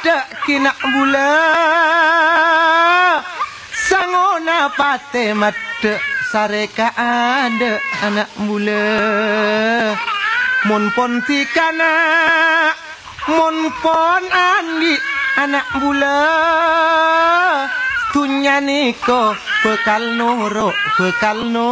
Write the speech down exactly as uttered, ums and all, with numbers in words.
medek kinak bula sangona pate medek sareka ada anak bula mun pon tikana mun pon andi anak bula tunya niko bekal noro bekal no